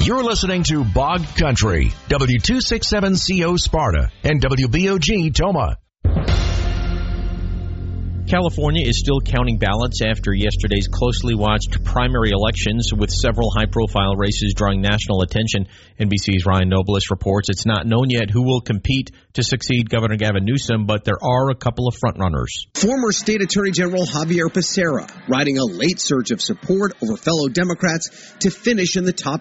You're listening to Bog Country, W267CO Sparta and WBOG Toma. California is still counting ballots after yesterday's closely watched primary elections, with several high-profile races drawing national attention. NBC's Ryan Nobles reports it's not known yet who will compete to succeed Governor Gavin Newsom, but there are a couple of frontrunners. Former State Attorney General Javier Becerra riding a late surge of support over fellow Democrats to finish in the top